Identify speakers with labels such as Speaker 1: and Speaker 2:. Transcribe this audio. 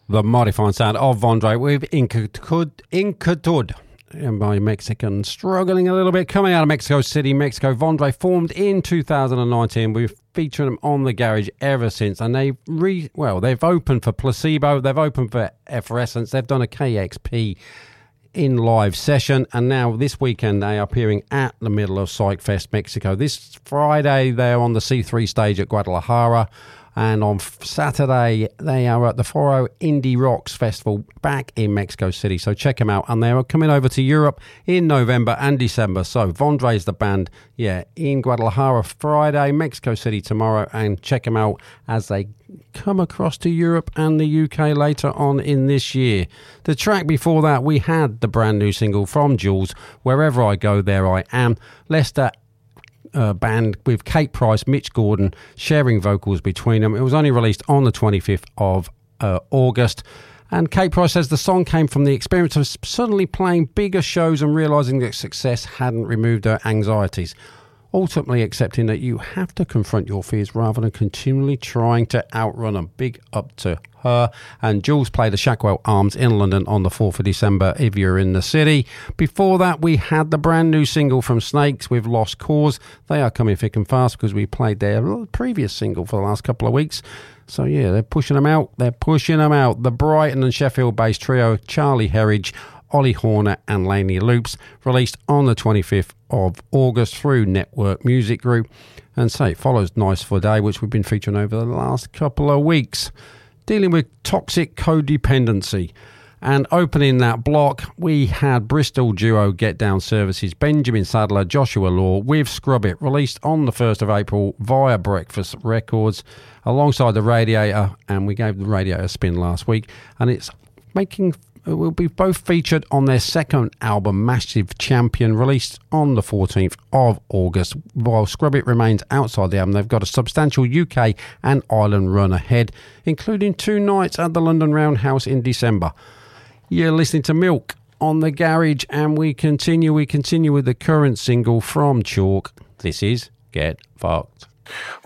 Speaker 1: The mighty fine sound of Vondre with Inquietud. And by Mexican, struggling a little bit, coming out of Mexico City, Mexico. Vondre formed in 2019. We've featured them on the garage ever since, and they've opened for Placebo, they've opened for Effervescence, they've done a KXP in live session, and now this weekend they are appearing at the middle of Psychfest Mexico. This Friday they're on the C3 stage at Guadalajara. And on Saturday, they are at the Foro Indie Rocks Festival back in Mexico City. So check them out. And they're coming over to Europe in November and December. So Vondre's the band, in Guadalajara Friday, Mexico City tomorrow. And check them out as they come across to Europe and the UK later on in this year. The track before that, we had the brand new single from Jules, Wherever I Go, There I Am. Leicester band with Kate Price, Mitch Gordon sharing vocals between them. It was only released on the 25th of August, and Kate Price says the song came from the experience of suddenly playing bigger shows and realising that success hadn't removed her anxieties, ultimately accepting that you have to confront your fears rather than continually trying to outrun them. Big up to her. And Jules played the Shackwell Arms in London on the 4th of December if you're in the city. Before that, we had the brand new single from Snakes with Lost Cause. They are coming thick and fast because we played their previous single for the last couple of weeks. So they're pushing them out. The Brighton and Sheffield based trio Charlie Herridge, Ollie Horner and Laney Loops, released on the 25th of August through Network Music Group. And so it follows Nice for Day, which we've been featuring over the last couple of weeks, dealing with toxic codependency. And opening that block, we had Bristol duo Get Down Services, Benjamin Sadler, Joshua Law with Scrub It, released on the 1st of April via Breakfast Records, alongside The Radiator, and we gave The Radiator a spin last week, and it will be both featured on their second album, Massive Champion, released on the 14th of August. While Scrub It remains outside the album, they've got a substantial UK and Ireland run ahead, including 2 nights at the London Roundhouse in December. You're listening to Milk on the Garage, and we continue with the current single from Chalk. This is Get Fucked.